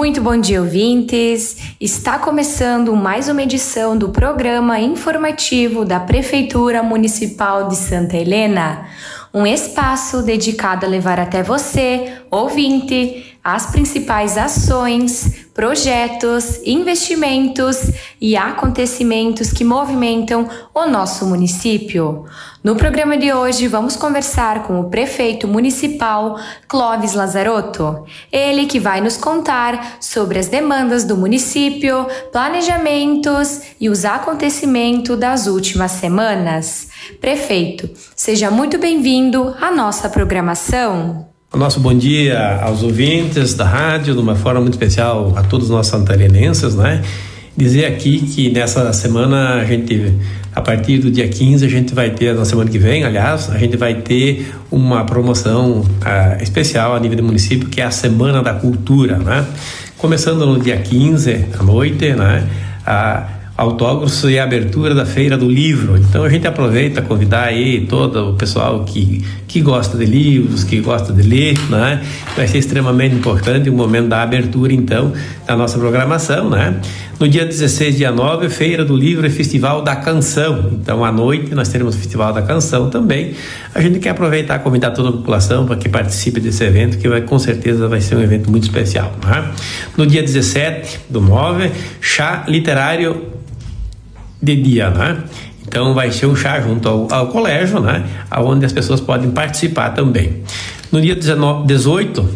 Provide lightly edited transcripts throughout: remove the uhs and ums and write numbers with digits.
Muito bom dia, ouvintes! Está começando mais uma edição do programa informativo da Prefeitura Municipal de Santa Helena, um espaço dedicado a levar até você, ouvinte, as principais ações, projetos, investimentos e acontecimentos que movimentam o nosso município. No programa de hoje, vamos conversar com o prefeito municipal, Clóvis Lazarotto. Ele que vai nos contar sobre as demandas do município, planejamentos e os acontecimentos das últimas semanas. Prefeito, seja muito bem-vindo à nossa programação. Nosso bom dia aos ouvintes da rádio, de uma forma muito especial a todos nós santarenenses, né? Dizer aqui que nessa semana a partir do dia 15, a gente vai ter, na semana que vem, aliás, a gente vai ter uma promoção especial a nível do município, que é a Semana da Cultura, né? Começando no dia 15, à noite, né? Autógrafos e a abertura da Feira do Livro. Então a gente aproveita convidar aí todo o pessoal que gosta de livros, que gosta de ler, né? Vai ser extremamente importante o momento da abertura, então, da nossa programação, né? No dia 16, dia 9, Feira do Livro e Festival da Canção. Então, à noite, nós teremos o Festival da Canção também. A gente quer aproveitar e convidar toda a população para que participe desse evento, que com certeza vai ser um evento muito especial, né? No dia 17 do 9, chá literário de dia, né? Então vai ser um chá junto ao colégio, né? Onde as pessoas podem participar também. No dia 18,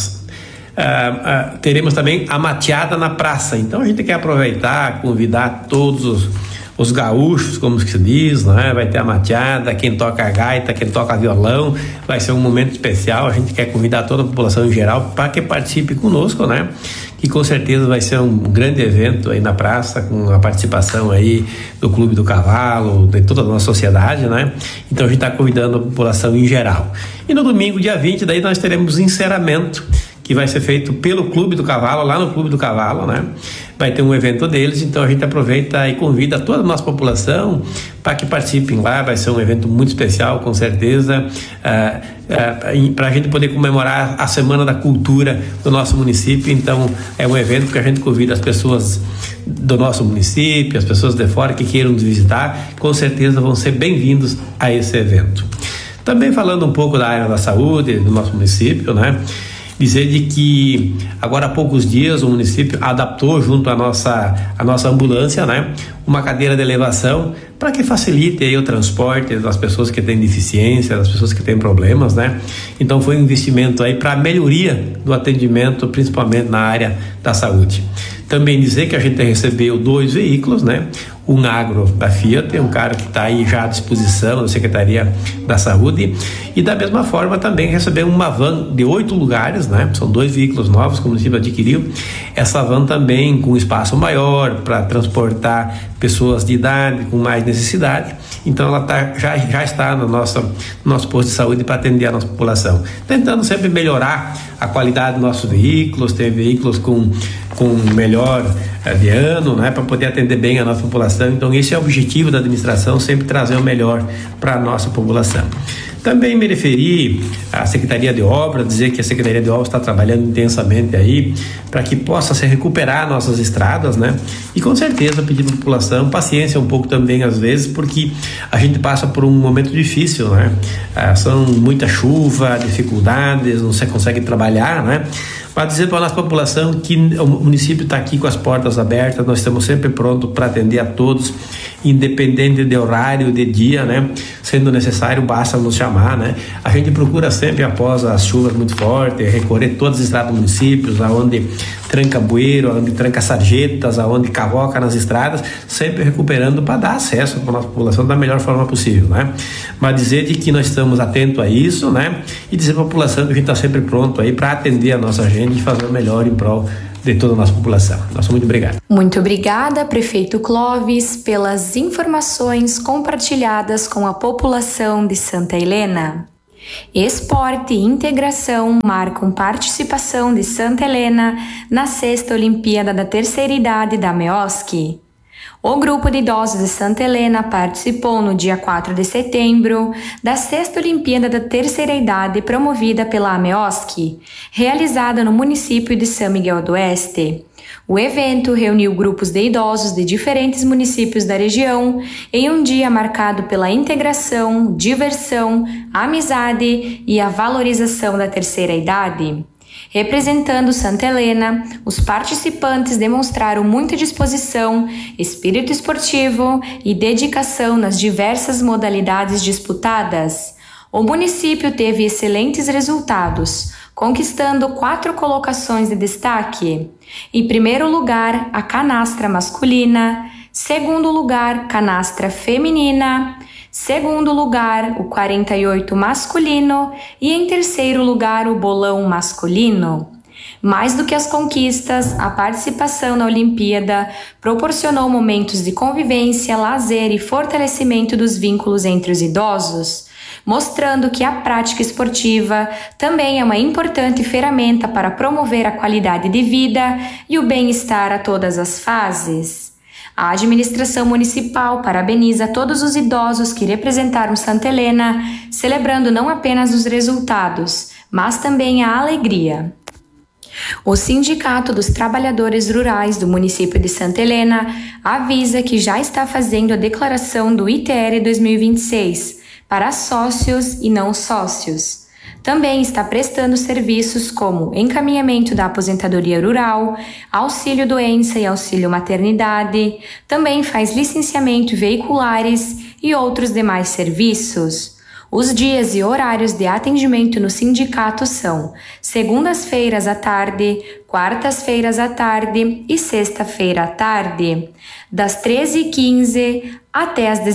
teremos também a mateada na praça. Então a gente quer aproveitar, convidar todos os gaúchos, como se diz, né? Vai ter a mateada, quem toca gaita, quem toca violão, vai ser um momento especial. A gente quer convidar toda a população em geral para que participe conosco, né? E com certeza vai ser um grande evento aí na praça, com a participação aí do Clube do Cavalo, de toda a nossa sociedade, né? Então a gente está convidando a população em geral. E no domingo, dia 20, daí nós teremos encerramento, que vai ser feito pelo Clube do Cavalo, lá no Clube do Cavalo, né? Vai ter um evento deles, então a gente aproveita e convida toda a nossa população para que participem lá. Vai ser um evento muito especial, com certeza, para a gente poder comemorar a Semana da Cultura do nosso município. Então é um evento que a gente convida as pessoas do nosso município, as pessoas de fora que queiram nos visitar, com certeza vão ser bem-vindos a esse evento. Também falando um pouco da área da saúde do nosso município, né? Dizer de que agora há poucos dias o município adaptou junto à nossa ambulância, né, uma cadeira de elevação para que facilite aí o transporte das pessoas que têm deficiência, das pessoas que têm problemas, né? Então foi um investimento aí para a melhoria do atendimento, principalmente na área da saúde. Também dizer que a gente recebeu 2 veículos, né? Um agro da Fiat, um carro que está aí já à disposição da Secretaria da Saúde, e da mesma forma também recebeu uma van de 8 lugares, né? São 2 veículos novos que o município adquiriu. Essa van também com espaço maior para transportar pessoas de idade com mais necessidade. Então ela já está no nosso posto de saúde para atender a nossa população, tentando sempre melhorar a qualidade dos nossos veículos, ter veículos com melhor de ano, né, para poder atender bem a nossa população. Então esse é o objetivo da administração, sempre trazer o melhor para a nossa população. Também me referi à Secretaria de Obras, dizer que a Secretaria de Obras está trabalhando intensamente aí para que possa se recuperar nossas estradas, né? E com certeza pedir para a população paciência um pouco também às vezes, porque a gente passa por um momento difícil, né? São muita chuva, dificuldades, não se consegue trabalhar, né? Para dizer para a nossa população que o município está aqui com as portas abertas, nós estamos sempre prontos para atender a todos, independente de horário, de dia, né? Sendo necessário, basta nos chamar, né? A gente procura sempre, após as chuvas muito fortes, recorrer todas as estradas do município, aonde tranca bueiro, aonde tranca sarjetas, aonde cavoca nas estradas, sempre recuperando para dar acesso para a nossa população da melhor forma possível, né? Mas dizer de que nós estamos atentos a isso, né? E dizer para a população que a gente está sempre pronto aí para atender a nossa gente e fazer o melhor em prol de toda a nossa população. Nossa, muito obrigado. Muito obrigada, prefeito Clóvis, pelas informações compartilhadas com a população de Santa Helena. Esporte e integração marcam participação de Santa Helena na 6ª Olimpíada da Terceira Idade da MEOSC. O grupo de idosos de Santa Helena participou no dia 4 de setembro da 6ª Olimpíada da Terceira Idade promovida pela AMEOSC, realizada no município de São Miguel do Oeste. O evento reuniu grupos de idosos de diferentes municípios da região em um dia marcado pela integração, diversão, amizade e a valorização da terceira idade. Representando Santa Helena, os participantes demonstraram muita disposição, espírito esportivo e dedicação nas diversas modalidades disputadas. O município teve excelentes resultados, conquistando 4 colocações de destaque. Em primeiro lugar, a canastra masculina, segundo lugar, canastra feminina, segundo lugar, o 48 masculino e em terceiro lugar, o bolão masculino. Mais do que as conquistas, a participação na Olimpíada proporcionou momentos de convivência, lazer e fortalecimento dos vínculos entre os idosos, mostrando que a prática esportiva também é uma importante ferramenta para promover a qualidade de vida e o bem-estar a todas as fases. A administração municipal parabeniza todos os idosos que representaram Santa Helena, celebrando não apenas os resultados, mas também a alegria. O Sindicato dos Trabalhadores Rurais do município de Santa Helena avisa que já está fazendo a declaração do ITR 2026 para sócios e não sócios. Também está prestando serviços como encaminhamento da aposentadoria rural, auxílio doença e auxílio maternidade, também faz licenciamento veiculares e outros demais serviços. Os dias e horários de atendimento no sindicato são segundas-feiras à tarde, quartas-feiras à tarde e sexta-feira à tarde, das 13h15 até as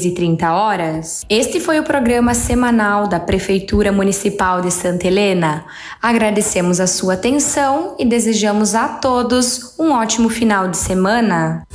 16h30. Este foi o programa semanal da Prefeitura Municipal de Santa Helena. Agradecemos a sua atenção e desejamos a todos um ótimo final de semana.